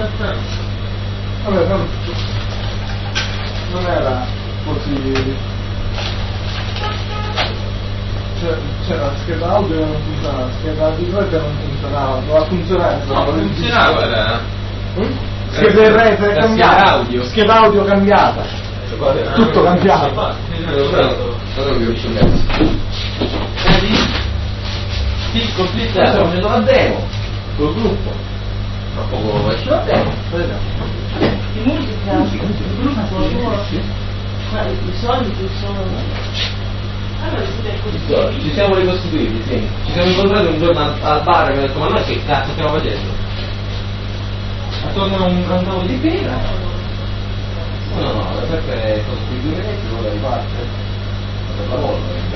Vabbè, non era così. C'era la scheda audio che non funzionava, la scheda di rete non funzionava, doveva funzionare. No, funzionava la... Scheda di rete cambiata, scheda audio cambiata, tutto cambiato. Sì, completa, stiamo facendo la demo, col gruppo. Tra poco faccio la demo. Di musica, il gruppo, i soliti sono... Allora Ci siamo ricostituiti, sì. Ci siamo incontrati un giorno al bar e mi ho detto, ma noi che cazzo stiamo facendo? Attorno a un tavolo di pena. No, perché sono qui 2 minuti, ora riparte. Per la volta.